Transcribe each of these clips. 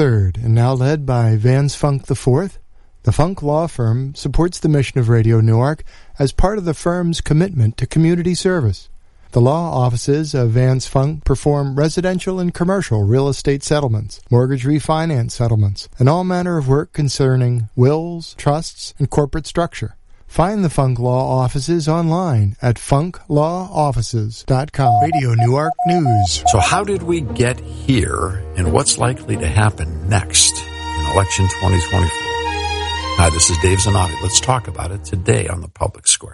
Third, and now led by Vance Funk IV, the Funk Law Firm supports the mission of Radio Newark as part of the firm's commitment to community service. The law offices of Vance Funk perform residential and commercial real estate settlements, mortgage refinance settlements, and all manner of work concerning wills, trusts, and corporate structure. Find the Funk Law offices online at funklawoffices.com. Radio Newark News. So how did we get here, and what's likely to happen next in election 2024? Hi, this is Dave Zanotti. Let's talk about it today on the Public Square.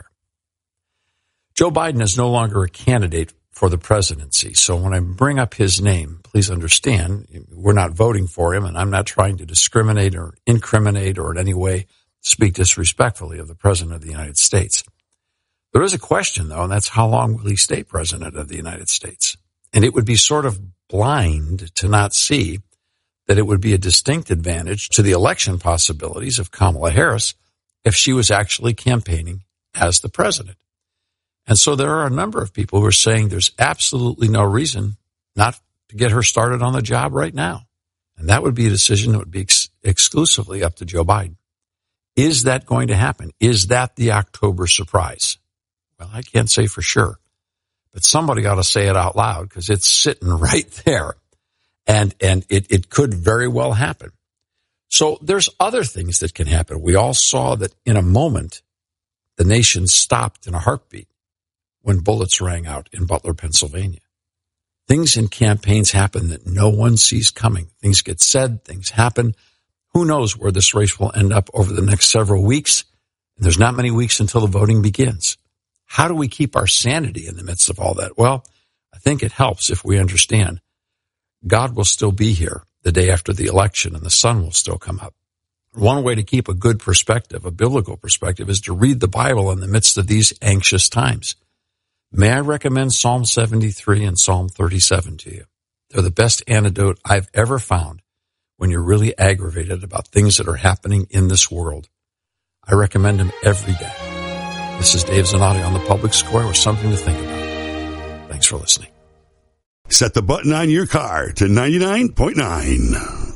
Joe Biden is no longer a candidate for the presidency, so when I bring up his name, please understand, we're not voting for him, and I'm not trying to discriminate or incriminate or in any way speak disrespectfully of the President of the United States. There is a question, though, and that's how long will he stay President of the United States? And it would be sort of blind to not see that it would be a distinct advantage to the election possibilities of Kamala Harris if she was actually campaigning as the president. And so there are a number of people who are saying there's absolutely no reason not to get her started on the job right now. And that would be a decision that would be exclusively up to Joe Biden. Is that going to happen? Is that the October surprise? Well, I can't say for sure, but somebody ought to say it out loud because it's sitting right there, and it could very well happen. So there's other things that can happen. We all saw that in a moment, the nation stopped in a heartbeat when bullets rang out in Butler, Pennsylvania. Things in campaigns happen that no one sees coming. Things get said, things happen. Who knows where this race will end up over the next several weeks? And there's not many weeks until the voting begins. How do we keep our sanity in the midst of all that? Well, I think it helps if we understand God will still be here the day after the election and the sun will still come up. One way to keep a good perspective, a biblical perspective, is to read the Bible in the midst of these anxious times. May I recommend Psalm 73 and Psalm 37 to you? They're the best antidote I've ever found when you're really aggravated about things that are happening in this world. I recommend them every day. This is Dave Zanotti on the Public Square with something to think about. Thanks for listening. Set the button on your car to 99.9.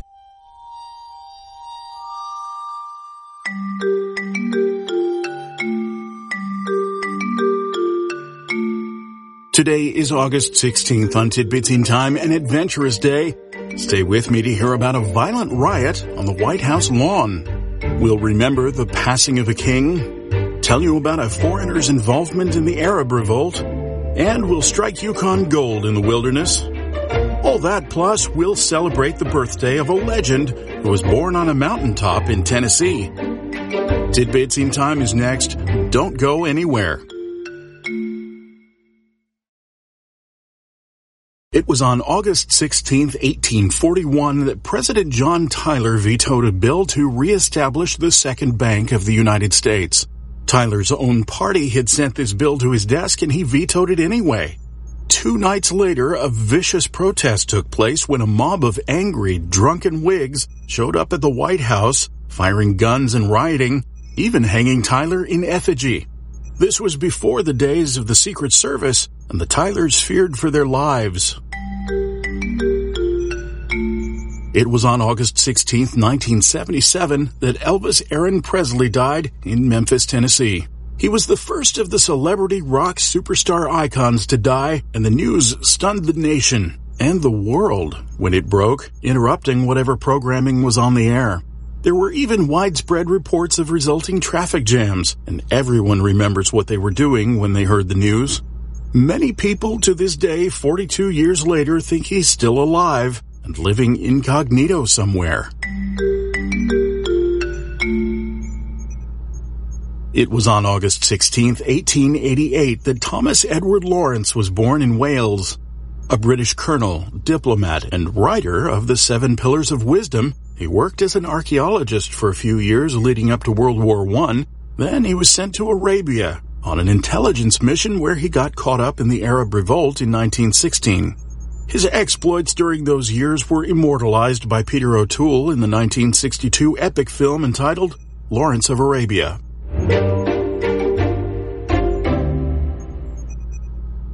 Today is August 16th on Tidbits in Time, an adventurous day. Stay with me to hear about a violent riot on the White House lawn. We'll remember the passing of a king, tell you about a foreigner's involvement in the Arab Revolt, and we'll strike Yukon gold in the wilderness. All that plus we'll celebrate the birthday of a legend who was born on a mountaintop in Tennessee. Tidbits in Time is next. Don't go anywhere. It was on August 16, 1841, that President John Tyler vetoed a bill to reestablish the Second Bank of the United States. Tyler's own party had sent this bill to his desk and he vetoed it anyway. 2 nights later, a vicious protest took place when a mob of angry, drunken Whigs showed up at the White House, firing guns and rioting, even hanging Tyler in effigy. This was before the days of the Secret Service, and the Tylers feared for their lives. It was on August 16, 1977, that Elvis Aaron Presley died in Memphis, Tennessee. He was the first of the celebrity rock superstar icons to die, and the news stunned the nation and the world when it broke, interrupting whatever programming was on the air. There were even widespread reports of resulting traffic jams, and everyone remembers what they were doing when they heard the news. Many people to this day, 42 years later, think he's still alive and living incognito somewhere. It was on August 16, 1888, that Thomas Edward Lawrence was born in Wales. A British colonel, diplomat, and writer of the 7 Pillars of Wisdom, he worked as an archaeologist for a few years leading up to World War I. Then he was sent to Arabia on an intelligence mission where he got caught up in the Arab Revolt in 1916. His exploits during those years were immortalized by Peter O'Toole in the 1962 epic film entitled Lawrence of Arabia.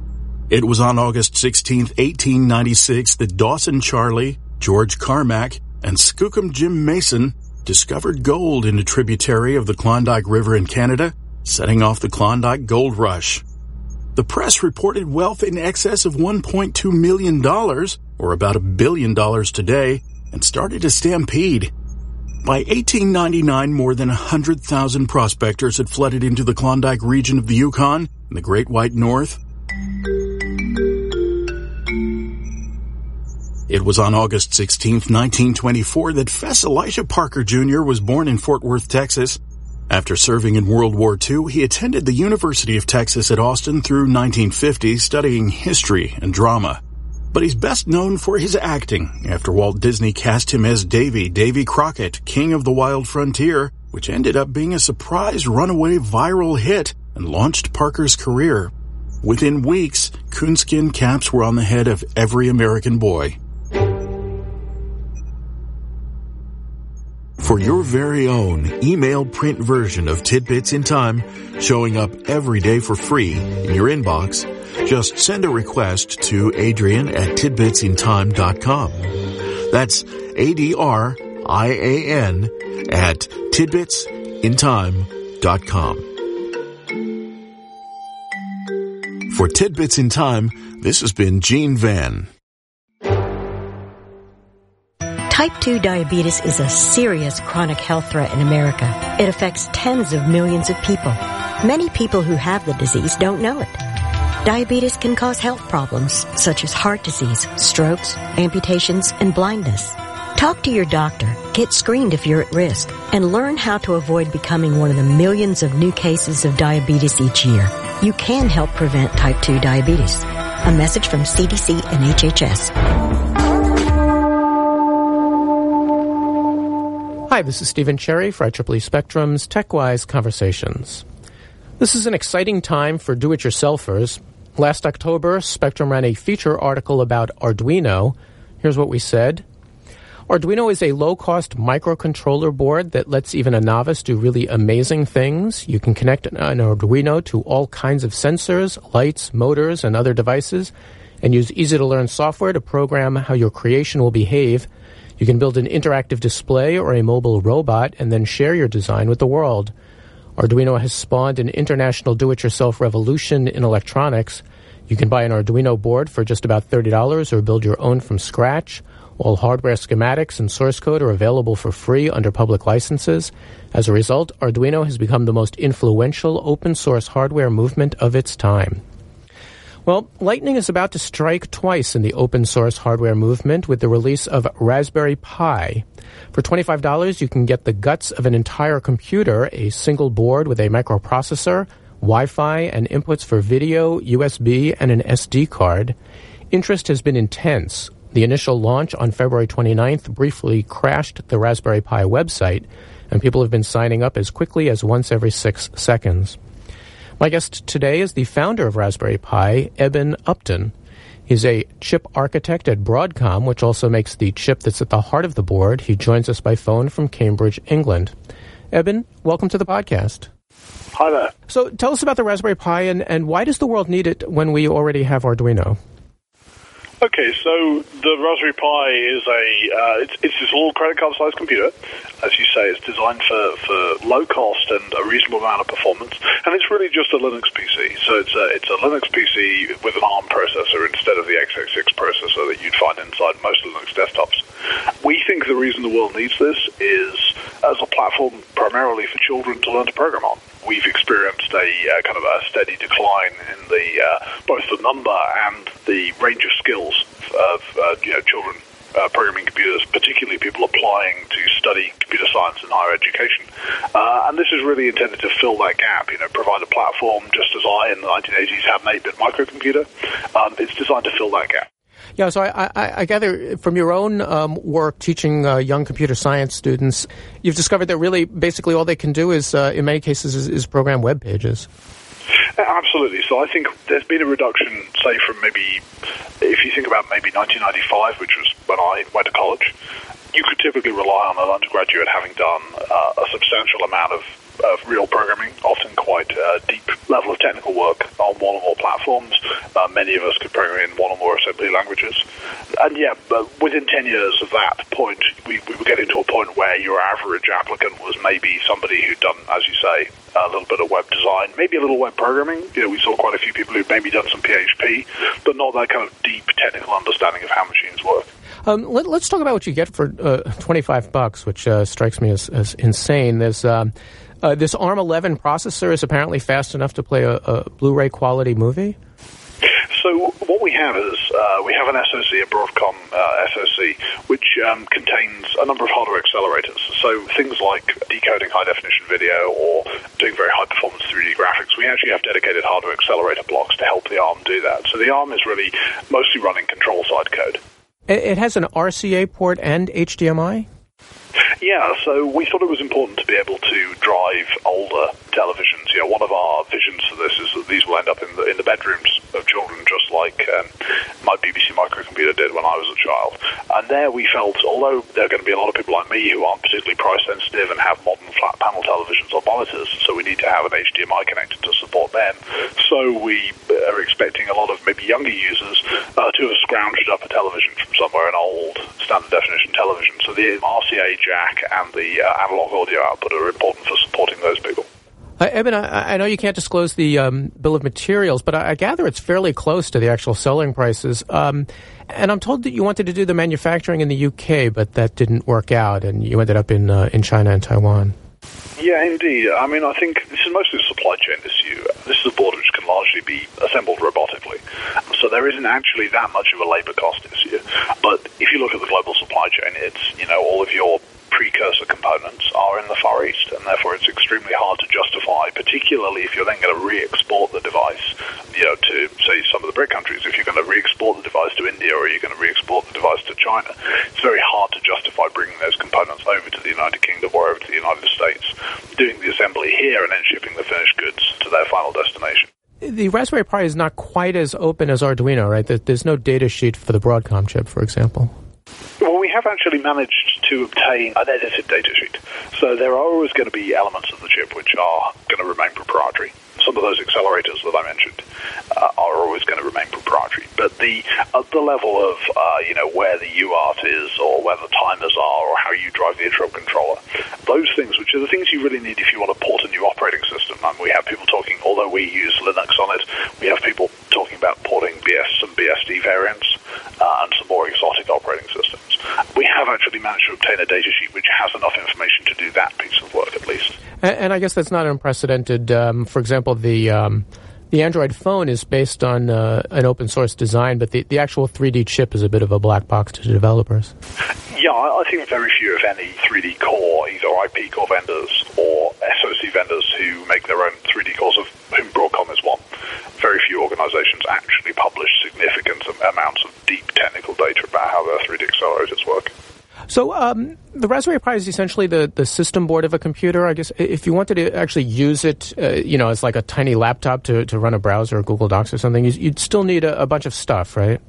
It was on August 16, 1896, that Dawson Charlie, George Carmack, and Skookum Jim Mason discovered gold in a tributary of the Klondike River in Canada, setting off the Klondike Gold Rush. The press reported wealth in excess of $1.2 million, or about $1 billion today, and started a stampede. By 1899, more than 100,000 prospectors had flooded into the Klondike region of the Yukon and the Great White North. It was on August 16, 1924, that Fess Elisha Parker Jr. was born in Fort Worth, Texas. After serving in World War II, he attended the University of Texas at Austin through 1950, studying history and drama. But he's best known for his acting, after Walt Disney cast him as Davy Crockett, King of the Wild Frontier, which ended up being a surprise runaway viral hit and launched Parker's career. Within weeks, coonskin caps were on the head of every American boy. For your very own email print version of Tidbits in Time, showing up every day for free in your inbox, just send a request to Adrian at tidbitsintime.com. That's ADRIAN at tidbitsintime.com. For Tidbits in Time, this has been Gene Van. Type 2 diabetes is a serious chronic health threat in America. It affects tens of millions of people. Many people who have the disease don't know it. Diabetes can cause health problems such as heart disease, strokes, amputations, and blindness. Talk to your doctor, get screened if you're at risk, and learn how to avoid becoming one of the millions of new cases of diabetes each year. You can help prevent type 2 diabetes. A message from CDC and HHS. Hi, this is Stephen Cherry for IEEE Spectrum's TechWise Conversations. This is an exciting time for do-it-yourselfers. Last October, Spectrum ran a feature article about Arduino. Here's what we said. Arduino is a low-cost microcontroller board that lets even a novice do really amazing things. You can connect an Arduino to all kinds of sensors, lights, motors, and other devices, and use easy-to-learn software to program how your creation will behave. You can build an interactive display or a mobile robot and then share your design with the world. Arduino has spawned an international do-it-yourself revolution in electronics. You can buy an Arduino board for just about $30 or build your own from scratch. All hardware schematics and source code are available for free under public licenses. As a result, Arduino has become the most influential open-source hardware movement of its time. Well, lightning is about to strike twice in the open-source hardware movement with the release of Raspberry Pi. For $25, you can get the guts of an entire computer, a single board with a microprocessor, Wi-Fi, and inputs for video, USB, and an SD card. Interest has been intense. The initial launch on February 29th briefly crashed the Raspberry Pi website, and people have been signing up as quickly as once every 6 seconds. My guest today is the founder of Raspberry Pi, Eben Upton. He's a chip architect at Broadcom, which also makes the chip that's at the heart of the board. He joins us by phone from Cambridge, England. Eben, welcome to the podcast. Hi there. So tell us about the Raspberry Pi and why does the world need it when we already have Arduino? Okay, so the Raspberry Pi is it's this little credit card sized computer. As you say, it's designed for low cost and a reasonable amount of performance, and it's really just a Linux PC. So it's a Linux PC with an ARM processor instead of the x86 processor that you'd find inside most Linux desktops. We think the reason the world needs this is as a platform primarily for children to learn to program on. We've experienced a kind of a steady decline in the both the number and the range of skills of children programming computers, particularly people applying to study computer science in higher education. And this is really intended to fill that gap, provide a platform, just as I in the 1980s had an 8-bit microcomputer. It's designed to fill that gap. Yeah, so I gather from your own work teaching young computer science students, you've discovered that really basically all they can do is, in many cases, is program web pages. Absolutely. So I think there's been a reduction, say, from maybe, if you think about maybe 1995, which was when I went to college, you could typically rely on an undergraduate having done a substantial amount of real programming, often quite deep level of technical work on one or more platforms. Many of us could program in one or more assembly languages. And but within 10 years of that point, we were getting to a point where your average applicant was maybe somebody who'd done, as you say, a little bit of web design, maybe a little web programming. We saw quite a few people who'd maybe done some PHP, but not that kind of deep technical understanding of how machines work. Let's talk about what you get for $25, which strikes me as insane. There's this ARM11 processor is apparently fast enough to play a Blu-ray quality movie. So what we have is we have an SoC, a Broadcom SoC, which contains a number of hardware accelerators. So things like decoding high-definition video or doing very high-performance 3D graphics, we actually have dedicated hardware accelerator blocks to help the ARM do that. So the ARM is really mostly running control-side code. It has an RCA port and HDMI? Yeah, so we thought it was important to be able to drive older televisions. One of our visions for this is that these will end up in the bedrooms of children, just like my BBC microcomputer did when I was a child. And there we felt, although there are going to be a lot of people like me who aren't particularly price sensitive and have modern flat panel televisions or monitors, so we need to have an HDMI connector to support them. So we are expecting a lot of maybe younger users to have scrounged up a television from somewhere, an old standard definition television. So the RCA jack and the analog audio output are important for supporting those people. Eben, I know you can't disclose the bill of materials, but I gather it's fairly close to the actual selling prices. And I'm told that you wanted to do the manufacturing in the UK, but that didn't work out, and you ended up in China and Taiwan. Yeah, indeed. I mean, I think this is mostly a supply chain issue. This is a board which can largely be assembled robotically. So there isn't actually that much of a labor cost issue. But if you look at the global supply chain, it's, all of your precursor components are in the Far East, and therefore it's extremely hard to justify, particularly if you're then going to re-export the device, to, say, some of the BRIC countries. If you're going to re-export the device to India or you're going to re-export the device to China, it's very hard to justify bringing those components over to the United Kingdom or over to the United States, doing the assembly here and then shipping the finished goods to their final destination. The Raspberry Pi is not quite as open as Arduino, right? There's no data sheet for the Broadcom chip, for example. Well, we have actually managed to obtain an edited data sheet. So there are always going to be elements of the chip which are going to remain proprietary. Some of those accelerators that I mentioned are always going to remain proprietary. But at the level of, where the UART is or where the timers are or how you drive the interrupt controller, those things, which are the things you really need if you want to port a new operating system. And we have people talking, although we use Linux on it, we have people talking about porting some BSD variants and some more exotic operating systems. We have actually managed to obtain a data sheet which has enough information to do that piece of work at least. And I guess that's not unprecedented. For example, the Android phone is based on an open source design, but the actual 3D chip is a bit of a black box to developers. Yeah, I think very few, if any, 3D core, either IP core vendors or SoC vendors who make their own 3D cores, of whom Broadcom is one. Very few organizations actually publish significant amounts of deep technical data about how their 3D accelerators work. So the Raspberry Pi is essentially the system board of a computer. I guess if you wanted to actually use it, as like a tiny laptop to run a browser or Google Docs or something, you'd still need a bunch of stuff, right?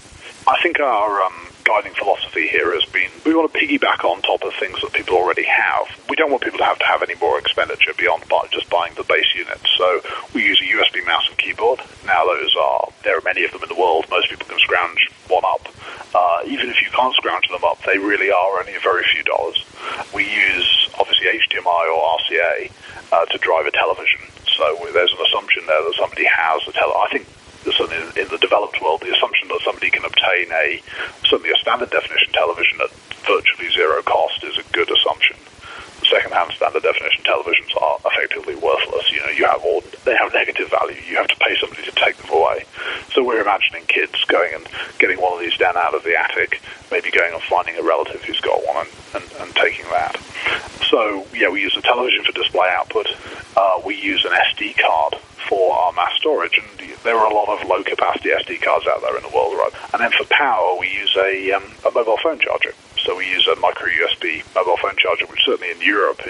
I think our guiding philosophy here has been we want to piggyback on top of things that people already have. We don't want people to have any more expenditure beyond just buying the base units. So we use a USB mouse and keyboard. Now there are many of them in the world. Most people can scrounge one up. Even if you can't scrounge them up, they really are only a very few dollars. We use, obviously, HDMI or RCA to drive a television. So there's an assumption there that somebody has a I think in the developed world, the assumption that somebody can obtain certainly a standard definition television at virtually zero cost is a good assumption. Second-hand standard definition televisions are effectively worthless. They have negative value. You have to pay somebody to take them away. So we're imagining kids going and getting one of these down out of the attic, maybe going and finding a relative who's got one and taking that. So, we use a television for display output. We use an SD card for our mass storage, and there are a lot of low-capacity SD cards out there in the world, right? And then for power, we use a mobile phone charger. So we use a micro-USB mobile phone charger, which certainly in Europe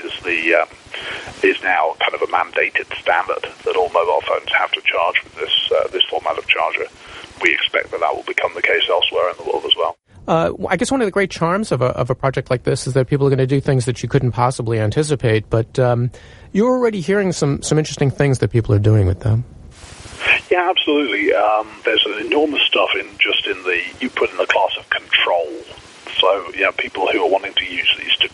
is now kind of a mandated standard that all mobile phones have to charge with this format of charger. We expect that will become the case elsewhere in the world as well. I guess one of the great charms of a project like this is that people are going to do things that you couldn't possibly anticipate. But you're already hearing some interesting things that people are doing with them. Yeah, absolutely. There's an enormous stuff you put in the class of control. So, people who are wanting to use these to